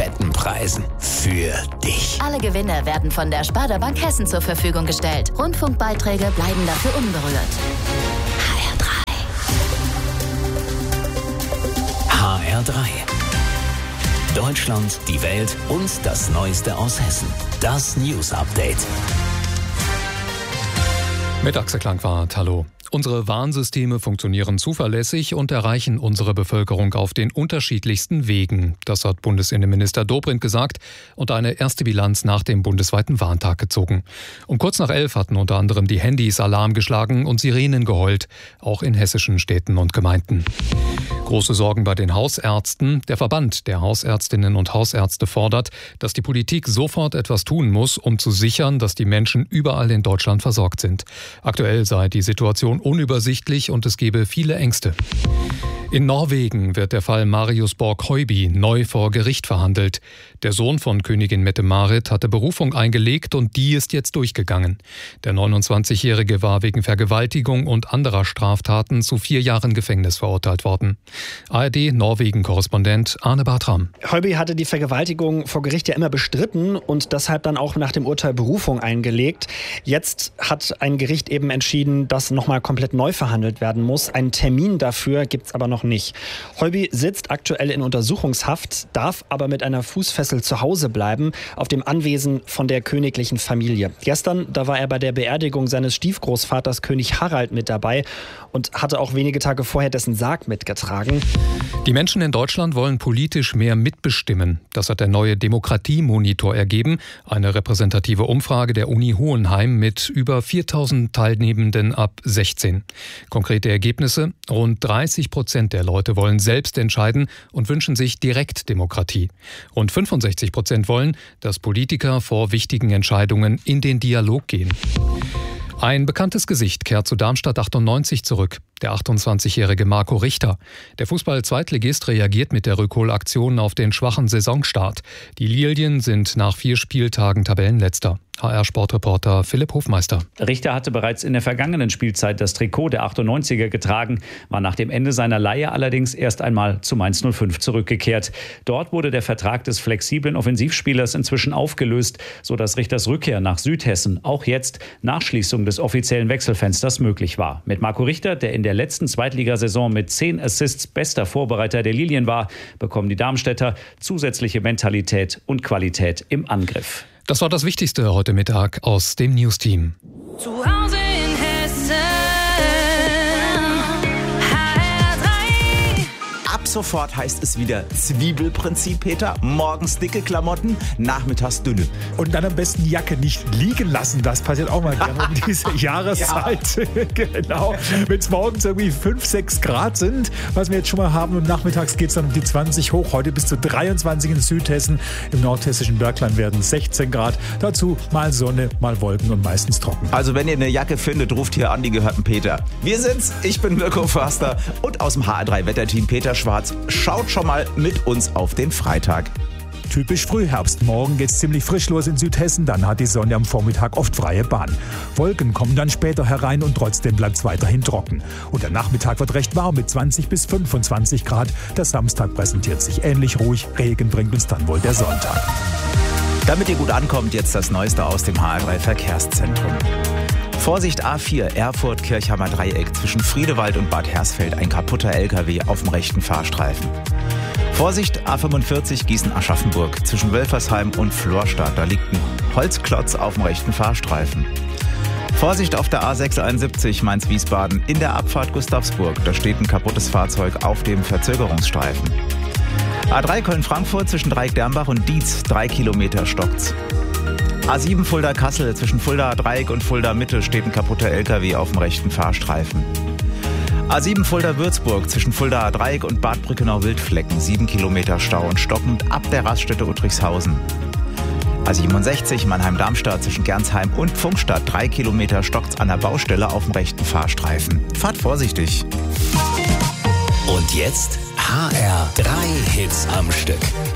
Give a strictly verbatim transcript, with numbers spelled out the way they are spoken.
fetten Preisen. Für dich. Alle Gewinne werden von der Sparda Bank Hessen zur Verfügung gestellt. Rundfunkbeiträge bleiben dafür unberührt. H R drei. H R drei. Deutschland, die Welt und das Neueste aus Hessen. Das News Update. Mit Axel Klangwart, hallo. Unsere Warnsysteme funktionieren zuverlässig und erreichen unsere Bevölkerung auf den unterschiedlichsten Wegen. Das hat Bundesinnenminister Dobrindt gesagt und eine erste Bilanz nach dem bundesweiten Warntag gezogen. Um kurz nach elf hatten unter anderem die Handys Alarm geschlagen und Sirenen geheult, auch in hessischen Städten und Gemeinden. Große Sorgen bei den Hausärzten. Der Verband der Hausärztinnen und Hausärzte fordert, dass die Politik sofort etwas tun muss, um zu sichern, dass die Menschen überall in Deutschland versorgt sind. Aktuell sei die Situation unübersichtlich und es gebe viele Ängste. In Norwegen wird der Fall Marius Borg-Høiby neu vor Gericht verhandelt. Der Sohn von Königin Mette-Marit hatte Berufung eingelegt und die ist jetzt durchgegangen. Der neunundzwanzigjährige war wegen Vergewaltigung und anderer Straftaten zu vier Jahren Gefängnis verurteilt worden. A R D-Norwegen-Korrespondent Arne Bartram. Høiby hatte die Vergewaltigung vor Gericht ja immer bestritten und deshalb dann auch nach dem Urteil Berufung eingelegt. Jetzt hat ein Gericht eben entschieden, dass nochmal komplett neu verhandelt werden muss. Einen Termin dafür gibt es aber noch nicht. Høiby sitzt aktuell in Untersuchungshaft, darf aber mit einer Fußfessel zu Hause bleiben, auf dem Anwesen von der königlichen Familie. Gestern, da war er bei der Beerdigung seines Stiefgroßvaters König Harald mit dabei und hatte auch wenige Tage vorher dessen Sarg mitgetragen. Die Menschen in Deutschland wollen politisch mehr mitbestimmen. Das hat der neue Demokratiemonitor ergeben, eine repräsentative Umfrage der Uni Hohenheim mit über viertausend Teilnehmenden ab sechzehn. Konkrete Ergebnisse: Rund dreißig Prozent der Leute wollen selbst entscheiden und wünschen sich Direktdemokratie. Rund fünfundsechzig Prozent wollen, dass Politiker vor wichtigen Entscheidungen in den Dialog gehen. Ein bekanntes Gesicht kehrt zu Darmstadt achtundneunzig zurück. Der achtundzwanzigjährige Marco Richter. Der Fußball-Zweitligist reagiert mit der Rückholaktion auf den schwachen Saisonstart. Die Lilien sind nach vier Spieltagen Tabellenletzter. H R-Sportreporter Philipp Hofmeister. Richter hatte bereits in der vergangenen Spielzeit das Trikot der achtundneunziger getragen, war nach dem Ende seiner Leihe allerdings erst einmal zu Mainz null fünf zurückgekehrt. Dort wurde der Vertrag des flexiblen Offensivspielers inzwischen aufgelöst, sodass Richters Rückkehr nach Südhessen auch jetzt nach Schließung des offiziellen Wechselfensters möglich war. Mit Marco Richter, der in der letzten Zweitligasaison mit zehn Assists bester Vorbereiter der Lilien war, bekommen die Darmstädter zusätzliche Mentalität und Qualität im Angriff. Das war das Wichtigste heute Mittag aus dem News-Team. Zu Hause in Hessen, H R drei. Ab sofort heißt es wieder Zwiebelprinzip, Peter. Morgens dicke Klamotten, nachmittags dünne. Und dann am besten die Jacke nicht liegen lassen. Das passiert auch mal gerne um diese Jahreszeit. Ja. Genau. Wenn es morgens irgendwie fünf, sechs Grad sind, was wir jetzt schon mal haben. Und nachmittags geht es dann um die zwanzig hoch. Heute bis zu dreiundzwanzig in Südhessen. Im nordhessischen Bergland werden sechzehn Grad. Dazu mal Sonne, mal Wolken und meistens trocken. Also wenn ihr eine Jacke findet, ruft hier an, die gehört dem Peter. Wir sind's. Ich bin Mirko Förster und aus dem H R drei Wetterteam Peter Schwarz. Schaut schon mal mit uns auf den Freitag. Typisch Frühherbst. Morgen geht's ziemlich frisch los in Südhessen. Dann hat die Sonne am Vormittag oft freie Bahn. Wolken kommen dann später herein und trotzdem bleibt's weiterhin trocken. Und der Nachmittag wird recht warm mit zwanzig bis fünfundzwanzig Grad. Der Samstag präsentiert sich ähnlich ruhig. Regen bringt uns dann wohl der Sonntag. Damit ihr gut ankommt, jetzt das Neueste aus dem H R drei Verkehrszentrum. Vorsicht A vier, Erfurt-Kirchhammer Dreieck. Zwischen Friedewald und Bad Hersfeld ein kaputter L K W auf dem rechten Fahrstreifen. Vorsicht A fünfundvierzig, Gießen-Aschaffenburg. Zwischen Wölfersheim und Florstadt. Da liegt ein Holzklotz auf dem rechten Fahrstreifen. Vorsicht auf der A sechshunderteinundsiebzig, Mainz-Wiesbaden. In der Abfahrt Gustavsburg. Da steht ein kaputtes Fahrzeug auf dem Verzögerungsstreifen. A drei Köln-Frankfurt zwischen Dreieck-Dermbach und Dietz. Drei Kilometer stockt's. A sieben Fulda-Kassel, zwischen Fulda-Dreieck und Fulda-Mitte steht ein kaputter L K W auf dem rechten Fahrstreifen. A sieben Fulda-Würzburg, zwischen Fulda-Dreieck und Bad Brückenau-Wildflecken, sieben Kilometer Stau und stockend ab der Raststätte Uttrichshausen. A siebenundsechzig Mannheim-Darmstadt, zwischen Gernsheim und Pfungstadt, drei Kilometer stockt's an der Baustelle auf dem rechten Fahrstreifen. Fahrt vorsichtig. Und jetzt H R drei Hits am Stück.